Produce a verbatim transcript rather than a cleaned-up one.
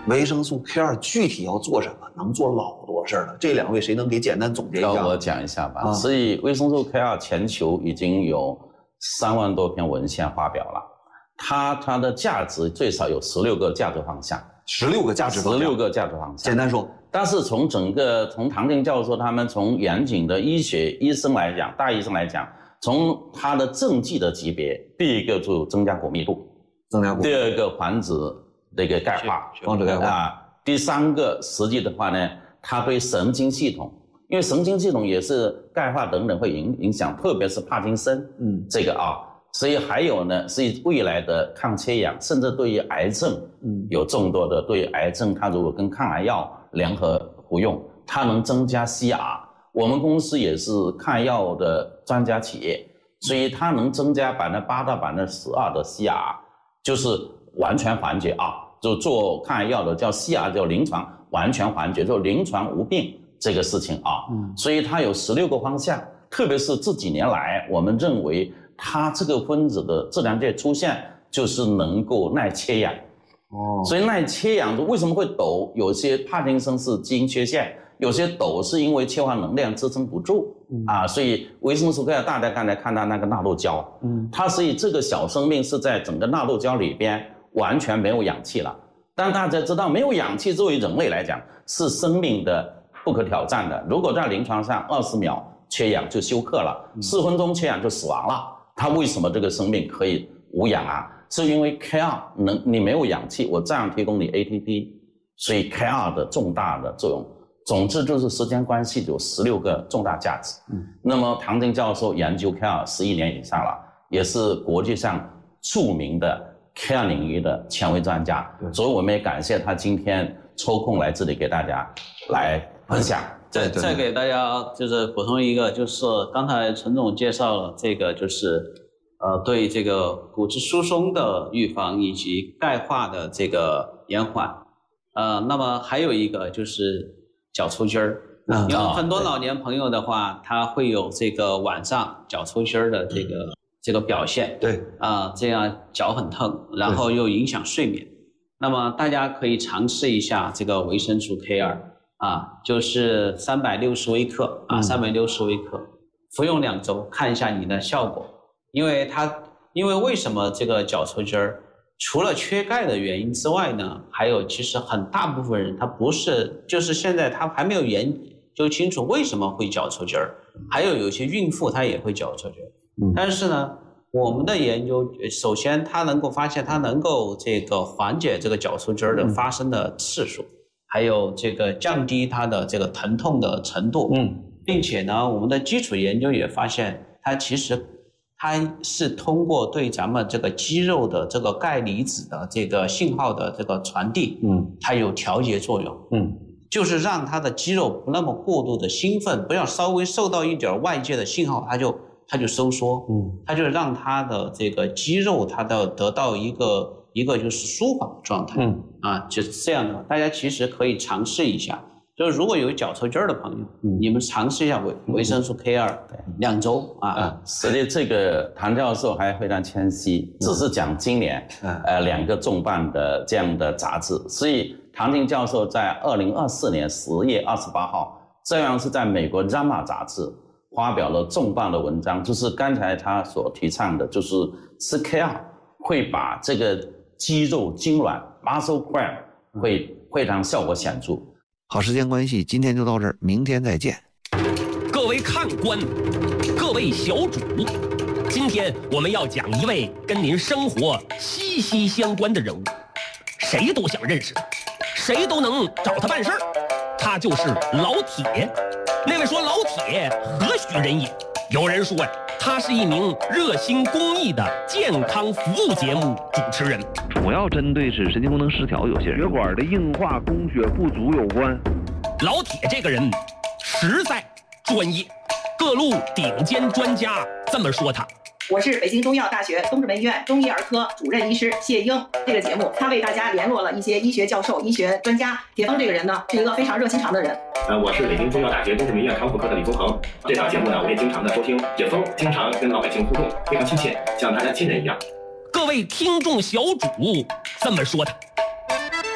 维生素 K 二 具体要做什么？能做老多事儿了。这两位谁能给简单总结一下？ 我讲一下吧。 啊、 所以维生素 K 二 全球已经有三万多篇文献发表了，它它的价值最少有十六个价值方向。 十六个价值方向。 十六个价值方向。 简单说。 但是从整个从唐静教授他们从严谨的医学医生来讲，大医生来讲，从他的政绩的级别，第一个就增加骨密度， 增加骨密度。 第二个防止那个钙化， 防止钙化啊。第三个实际的话呢，它对神经系统，因为神经系统也是钙化等等会影影响，特别是帕金森，嗯，这个啊，所以还有呢，是未来的抗缺氧，甚至对于癌症，嗯，有众多的对于癌症，它如果跟抗癌药联合服用，它能增加 C R。我们公司也是抗药的专家企业，所以它能增加百分之八到百分之十二的 C R， 就是完全缓解啊。就做抗癌药的叫 C R， 叫临床完全缓解，就临床无病这个事情啊。嗯，所以它有十六个方向，特别是这几年来，我们认为它这个分子的自然界出现就是能够耐缺氧。哦，所以耐缺氧为什么会抖？有些帕金森是基因缺陷，有些抖是因为缺乏能量支撑不住。嗯啊，所以维生素 K 二，大家刚才看到那个纳豆胶，嗯，它所以这个小生命是在整个纳豆胶里边。完全没有氧气了，但大家知道，没有氧气作为人类来讲是生命的不可挑战的。如果在临床上二十秒缺氧就休克了，四分钟缺氧就死亡了。它为什么这个生命可以无氧啊？是因为 K 二 能你没有氧气，我这样提供你 A T P， 所以 K 二 的重大的作用。总之就是时间关系有十六个重大价值。嗯，那么唐静教授研究 K 二 十一年以上了，也是国际上著名的K 二 领域的权威专家，所以我们也感谢他今天抽空来这里给大家来分享。 再再给大家就是补充一个，就是刚才陈总介绍了这个，就是呃对这个骨质疏松的预防以及钙化的这个延缓，呃，那么还有一个就是脚抽筋儿。因为很多老年朋友的话，他会有这个晚上脚抽筋儿的这个。这个表现对啊、呃，这样脚很疼，然后又影响睡眠。那么大家可以尝试一下这个维生素 K 二 啊，就是三百六十微克啊，三百六十微克，服用两周，看一下你的效果。因为它，因为为什么这个脚抽筋儿，除了缺钙的原因之外呢，还有其实很大部分人他不是，就是现在他还没有研究清楚为什么会脚抽筋儿，还有有些孕妇她也会脚抽筋儿。但是呢，我们的研究首先它能够发现它能够这个缓解这个脚抽筋儿的发生的次数，嗯、还有这个降低它的这个疼痛的程度，嗯，并且呢，我们的基础研究也发现它其实它是通过对咱们这个肌肉的这个钙离子的这个信号的这个传递，嗯，它有调节作用，嗯，就是让它的肌肉不那么过度的兴奋，不要稍微受到一点外界的信号，它就。它就收缩，嗯，它就让它的这个肌肉，它的得到一个一个就是舒缓的状态，嗯，啊，就是这样的。大家其实可以尝试一下，就是如果有脚抽筋儿的朋友，嗯，你们尝试一下维维生素 K 二，两周啊。 啊，实际这个唐教授还非常谦虚，只是讲今年，呃，两个重磅的这样的杂志，所以唐静教授在二零二四年十月二十八号，这样是在美国《JAMA》杂志。发表了重磅的文章，就是刚才他所提倡的，就是吃 K 二 会把这个肌肉痉挛 muscle cramp 会非常效果显著。 好，时间关系，今天就到这儿，明天再见。 各位看官，各位小主，今天我们要讲一位跟您生活息息相关的人物，谁都想认识他，谁都能找他办事儿，他就是老铁。那位说老铁何许人也？有人说呀，他是一名热心公益的健康服务节目主持人， 主要针对是神经功能失调有些人血管的硬化供血不足有关。 老铁这个人实在专业，各路顶尖专家这么说他。 我是北京中医药大学东直门医院中医儿科主任医师谢英。这个节目他为大家联络了一些医学教授、医学专家。铁峰这个人呢，是一个非常热心肠的人。 呃，我是北京中医药大学东直门医院康复科的李宗恒。这档节目呢，我也经常的收听。铁峰经常跟老百姓互动，非常亲切，像大家亲人一样。 各位听众小主这么说他。